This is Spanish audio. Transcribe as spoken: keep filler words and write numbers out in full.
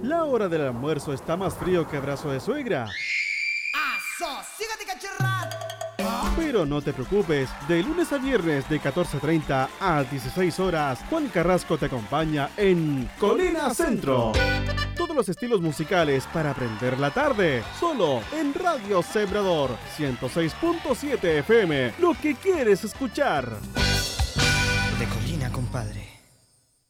La hora del almuerzo está más frío que abrazo de suegra. Pero no te preocupes, de lunes a viernes de catorce treinta a dieciséis horas, Juan Carrasco te acompaña en Colina Centro. Todos los estilos musicales para aprender la tarde, solo en Radio Sembrador ciento seis punto siete F M, lo que quieres escuchar. De Colina, compadre.